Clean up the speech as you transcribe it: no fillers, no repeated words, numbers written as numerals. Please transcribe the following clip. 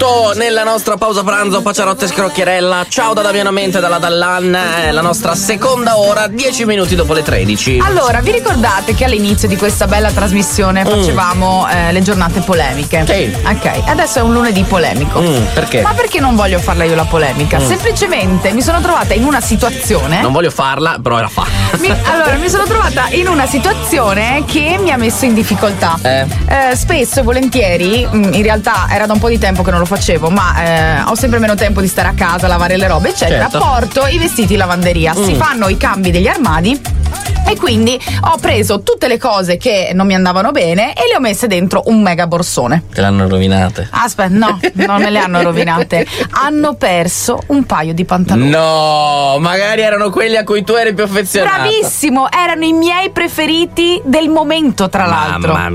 tutto nella nostra pausa pranzo, Paciarotta e Scrocchierella. Ciao da Damiano Mente e dalla Dallan, la nostra seconda ora, 10 minuti dopo le 13. Allora, vi ricordate che all'inizio di questa bella trasmissione facevamo le giornate polemiche? Sì. Ok, adesso è un lunedì polemico. Perché? Ma perché non voglio farla io la polemica? Semplicemente mi sono trovata in una situazione. Non voglio farla, però la fa. Allora, mi sono trovata in una situazione che mi ha messo in difficoltà. Spesso e volentieri, in realtà era da un po' di tempo che non lo facevo, ma ho sempre meno tempo di stare a casa, lavare le robe, eccetera. Certo. Porto i vestiti in lavanderia, si fanno i cambi degli armadi. E quindi ho preso tutte le cose che non mi andavano bene e le ho messe dentro un mega borsone. Te l'hanno rovinate? Aspetta, no, non me le hanno rovinate. Hanno perso un paio di pantaloni. No, magari erano quelli a cui tu eri più affezionata. Bravissimo, erano i miei preferiti del momento, tra l'altro. Mamma